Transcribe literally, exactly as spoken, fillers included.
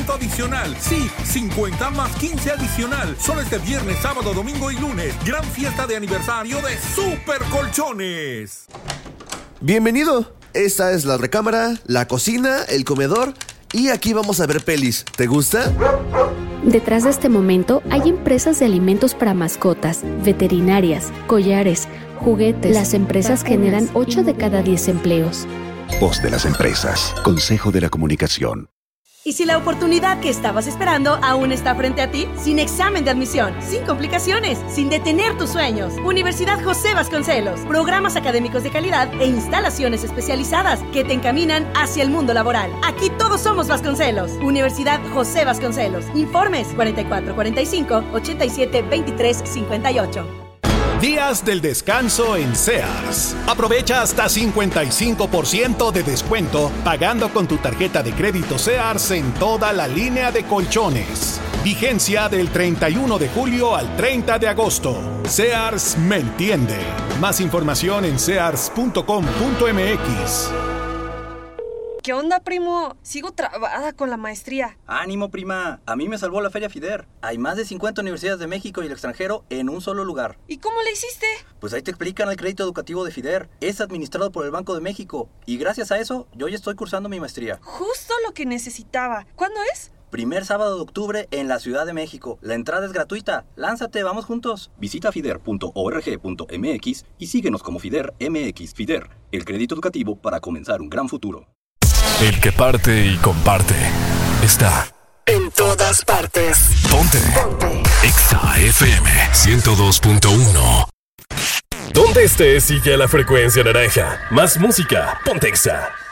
ciento adicional. Sí, cincuenta más quince adicional. Solo este viernes, sábado, domingo y lunes. Gran fiesta de aniversario de Super Colchones. Bienvenido. Esta es la recámara, la cocina, el comedor y aquí vamos a ver pelis. ¿Te gusta? Detrás de este momento hay empresas de alimentos para mascotas, veterinarias, collares, juguetes. Las empresas generan ocho de cada diez empleos. Voz de las empresas. Consejo de la Comunicación. ¿Y si la oportunidad que estabas esperando aún está frente a ti? Sin examen de admisión, sin complicaciones, sin detener tus sueños. Universidad José Vasconcelos. Programas académicos de calidad e instalaciones especializadas que te encaminan hacia el mundo laboral. Aquí todos somos Vasconcelos. Universidad José Vasconcelos. Informes cuarenta y cuatro cuarenta y cinco, ochenta y siete veintitrés cincuenta y ocho. Días del descanso en Sears. Aprovecha hasta cincuenta y cinco por ciento de descuento pagando con tu tarjeta de crédito Sears en toda la línea de colchones. Vigencia del treinta y uno de julio al treinta de agosto. Sears me entiende. Más información en sears punto com punto m x. ¿Qué onda, primo? Sigo trabada con la maestría. Ánimo, prima. A mí me salvó la Feria FIDER. Hay más de cincuenta universidades de México y el extranjero en un solo lugar. ¿Y cómo le hiciste? Pues ahí te explican el crédito educativo de FIDER. Es administrado por el Banco de México. Y gracias a eso, yo ya estoy cursando mi maestría. Justo lo que necesitaba. ¿Cuándo es? Primer sábado de octubre en la Ciudad de México. La entrada es gratuita. Lánzate, vamos juntos. Visita fider punto org punto m x y síguenos como FIDER M X. FIDER, el crédito educativo para comenzar un gran futuro. El que parte y comparte está en todas partes. Ponte, Ponte. Exa F M ciento dos punto uno. Donde estés, sigue la frecuencia naranja. Más música, ponte Exa.